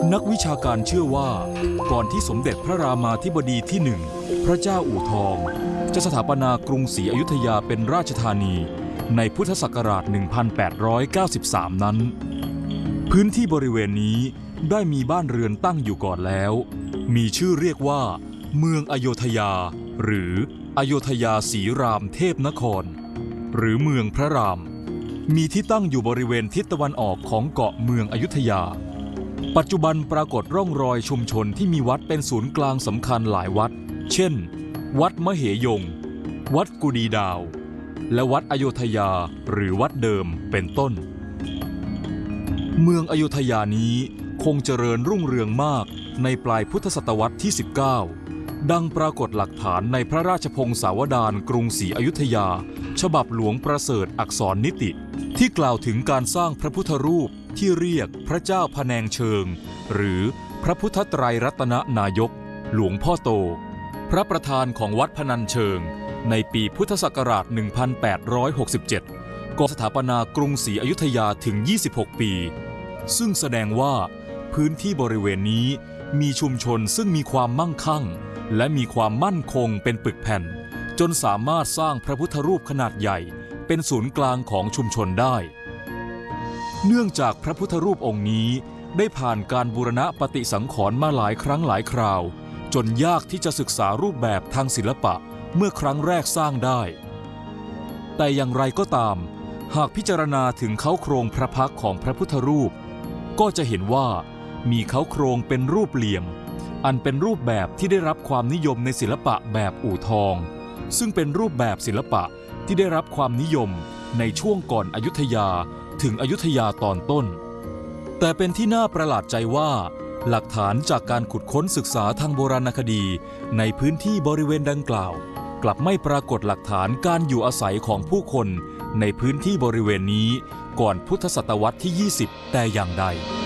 นักวิชาการเชื่อว่าก่อนที่สมเด็จพระรามาธิบดีที่หนึ่งพระเจ้าอู่ทองจะสถาปนากรุงศรีอยุธยาเป็นราชธานีในพุทธศักราช 1893 นั้นพื้นที่บริเวณนี้ได้มีบ้านเรือนตั้งอยู่ก่อนแล้วมีชื่อเรียกว่าเมืองอโยธยาหรืออโยธยาศรีรามเทพนครหรือเมืองพระรามมีที่ตั้งอยู่บริเวณทิศตะวันออกของเกาะเมืองอยุธยาปัจจุบันปรากฏร่องรอยชุมชนที่มีวัดเป็นศูนย์กลางสำคัญหลายวัดเช่นวัดมเหยงวัดกุดีดาวและวัดอโยธยาหรือวัดเดิมเป็นต้นเมืองอโยธยานี้คงเจริญรุ่งเรืองมากในปลายพุทธศตวรรษที่ 19ดังปรากฏหลักฐานในพระราชพงศาวดารกรุงศรีอยุธยาฉบับหลวงประเสริฐอักษรนิติที่กล่าวถึงการสร้างพระพุทธรูปที่เรียกพระเจ้าพะแนงเชิงหรือพระพุทธไตรรัตนนายกหลวงพ่อโตพระประธานของวัดพนัญเชิงในปีพุทธศักราช 1867 ก่อนสถาปนากรุงศรีอยุธยาถึง 26 ปีซึ่งแสดงว่าพื้นที่บริเวณนี้มีชุมชนซึ่งมีความมั่งคั่งและมีความมั่นคงเป็นปึกแผ่นจนสามารถสร้างพระพุทธรูปขนาดใหญ่เป็นศูนย์กลางของชุมชนได้เนื่องจากพระพุทธรูปองค์นี้ได้ผ่านการบูรณะปฏิสังขรณ์มาหลายครั้งหลายคราวจนยากที่จะศึกษารูปแบบทางศิลปะเมื่อครั้งแรกสร้างได้แต่อย่างไรก็ตามหากพิจารณาถึงเค้าโครงพระพักตร์ของพระพุทธรูปก็จะเห็นว่ามีเค้าโครงเป็นรูปเหลี่ยมอันเป็นรูปแบบที่ได้รับความนิยมในศิลปะแบบอู่ทองซึ่งเป็นรูปแบบศิลปะที่ได้รับความนิยมในช่วงก่อนอยุธยาถึงอยุธยาตอนต้นแต่เป็นที่น่าประหลาดใจว่าหลักฐานจากการขุดค้นศึกษาทางโบราณคดีในพื้นที่บริเวณดังกล่าวกลับไม่ปรากฏหลักฐานการอยู่อาศัยของผู้คนในพื้นที่บริเวณนี้ก่อนพุทธศตวรรษที่ 20 แต่อย่างใด